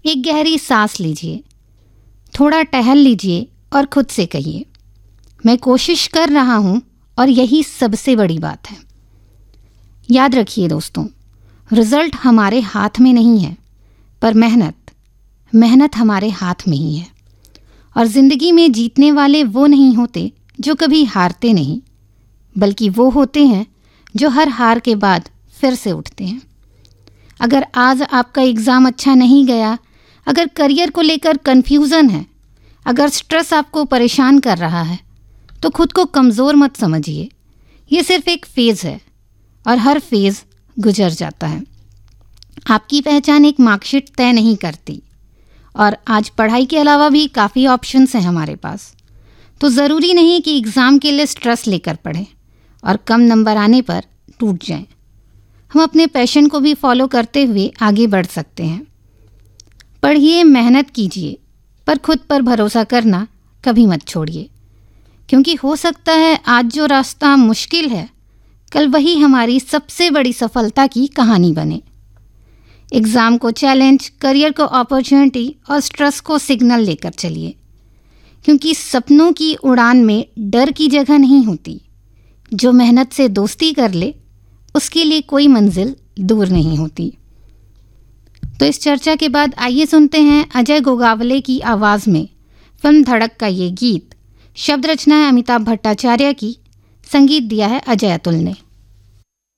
एक गहरी सांस लीजिए, थोड़ा टहल लीजिए और खुद से कहिए, मैं कोशिश कर रहा हूँ और यही सबसे बड़ी बात है। याद रखिए दोस्तों, रिजल्ट हमारे हाथ में नहीं है, पर मेहनत हमारे हाथ में ही है। और ज़िंदगी में जीतने वाले वो नहीं होते जो कभी हारते नहीं, बल्कि वो होते हैं जो हर हार के बाद फिर से उठते हैं। अगर आज आपका एग्ज़ाम अच्छा नहीं गया, अगर करियर को लेकर कन्फ्यूज़न है, अगर स्ट्रेस आपको परेशान कर रहा है, तो खुद को कमज़ोर मत समझिए। ये सिर्फ एक फ़ेज़ है और हर फ़ेज़ गुजर जाता है। आपकी पहचान एक मार्कशीट तय नहीं करती, और आज पढ़ाई के अलावा भी काफ़ी ऑप्शंस हैं हमारे पास। तो ज़रूरी नहीं कि एग्ज़ाम के लिए स्ट्रेस लेकर पढ़ें और कम नंबर आने पर टूट जाएं। हम अपने पैशन को भी फॉलो करते हुए आगे बढ़ सकते हैं। पढ़िए, मेहनत कीजिए, पर खुद पर भरोसा करना कभी मत छोड़िए, क्योंकि हो सकता है आज जो रास्ता मुश्किल है, कल वही हमारी सबसे बड़ी सफलता की कहानी बने। एग्ज़ाम को चैलेंज, करियर को अपॉर्चुनिटी और स्ट्रेस को सिग्नल लेकर चलिए, क्योंकि सपनों की उड़ान में डर की जगह नहीं होती। जो मेहनत से दोस्ती कर ले, उसके लिए कोई मंजिल दूर नहीं होती। तो इस चर्चा के बाद आइए सुनते हैं अजय गोगावले की आवाज़ में फिल्म धड़क का ये गीत। शब्द रचना है अमिताभ भट्टाचार्य की, संगीत दिया है अजय अतुल ने।